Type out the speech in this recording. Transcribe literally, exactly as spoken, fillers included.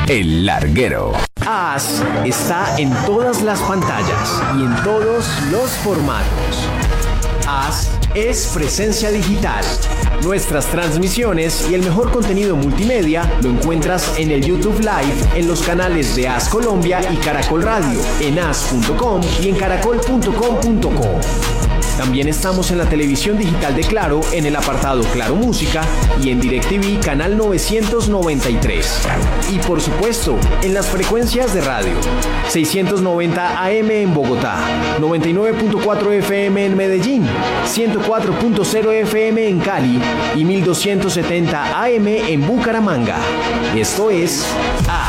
El Larguero. As está en todas las pantallas y en todos los formatos. As es presencia digital. Nuestras transmisiones y el mejor contenido multimedia lo encuentras en el YouTube Live, en los canales de As Colombia y Caracol Radio, en as punto com y en caracol punto com punto co. También estamos en la televisión digital de Claro, en el apartado Claro Música y en DirecTV canal novecientos noventa y tres. Y por supuesto, en las frecuencias de radio, seiscientos noventa A M en Bogotá, noventa y nueve punto cuatro F M en Medellín, ciento cuatro punto cero F M en Cali y mil doscientos setenta A M en Bucaramanga. Esto es A